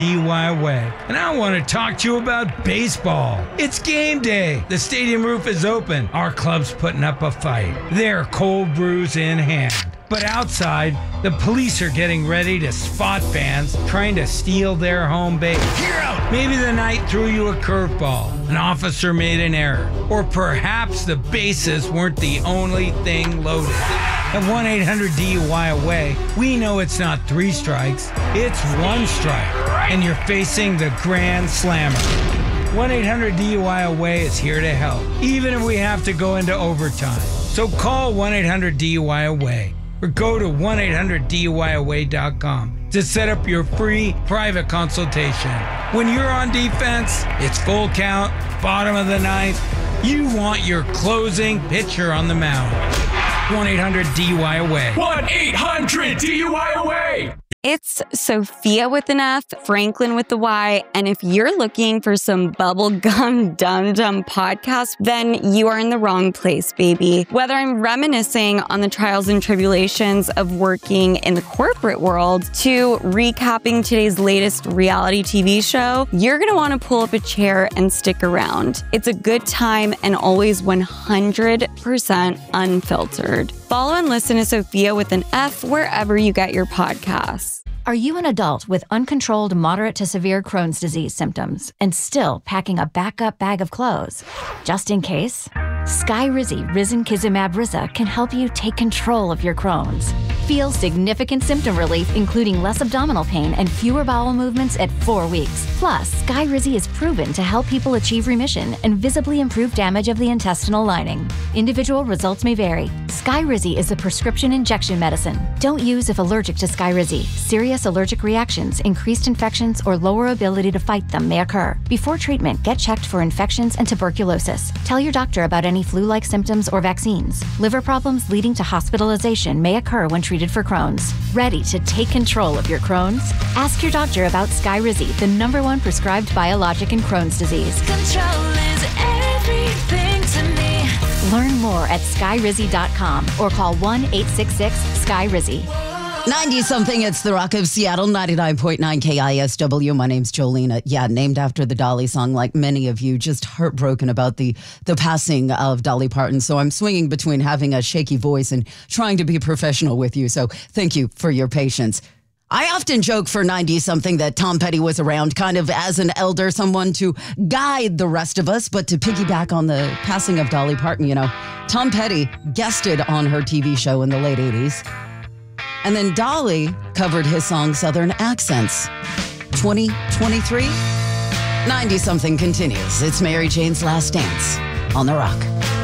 DUI way. And I want to talk to you about baseball. It's game day. The stadium roof is open. Our club's putting up a fight. They're cold brews in hand. But outside, the police are getting ready to spot fans trying to steal their home base. You're out! Maybe the night threw you a curveball. An officer made an error. Or perhaps the bases weren't the only thing loaded. At 1-800-DUI-AWAY, we know it's not 3 strikes, it's 1 strike. And you're facing the Grand Slammer. 1-800-DUI-AWAY is here to help, even if we have to go into overtime. So call 1-800-DUI-AWAY or go to 1-800-DUI-AWAY.com to set up your free private consultation. When you're on defense, it's full count, bottom of the ninth. You want your closing pitcher on the mound. 1-800-DUI-AWAY. 1-800-DUI-AWAY. It's Sophia with an F, Franklin with the Y, and if you're looking for some bubblegum dum-dum podcast, then you are in the wrong place, baby. Whether I'm reminiscing on the trials and tribulations of working in the corporate world to recapping today's latest reality TV show, you're gonna wanna pull up a chair and stick around. It's a good time and always 100% unfiltered. Follow and listen to Sophia with an F wherever you get your podcasts. Are you an adult with uncontrolled moderate to severe Crohn's disease symptoms and still packing a backup bag of clothes? Just in case, Skyrizi Risankizumab Riza can help you take control of your Crohn's. Feel significant symptom relief, including less abdominal pain and fewer bowel movements at 4 weeks. Plus, Skyrizi is proven to help people achieve remission and visibly improve damage of the intestinal lining. Individual results may vary. Skyrizi is a prescription injection medicine. Don't use if allergic to Skyrizi. Serious allergic reactions, increased infections, or lower ability to fight them may occur. Before treatment, get checked for infections and tuberculosis. Tell your doctor about any flu-like symptoms or vaccines. Liver problems leading to hospitalization may occur when treated for Crohn's. Ready to take control of your Crohn's? Ask your doctor about Skyrizi, the #1 prescribed biologic in Crohn's disease. Control is everything to me. Learn more at skyrizi.com or call 1-866-SKY-RIZZI. 90-something, it's the Rock of Seattle, 99.9 KISW. My name's Jolena. Yeah, named after the Dolly song, like many of you, just heartbroken about the passing of Dolly Parton. So I'm swinging between having a shaky voice and trying to be professional with you. So thank you for your patience. I often joke for 90-something that Tom Petty was around kind of as an elder, someone to guide the rest of us. But to piggyback on the passing of Dolly Parton, you know, Tom Petty guested on her TV show in the late 80s. And then Dolly covered his song Southern Accents. 2023, 90-something continues. It's Mary Jane's Last Dance on The Rock.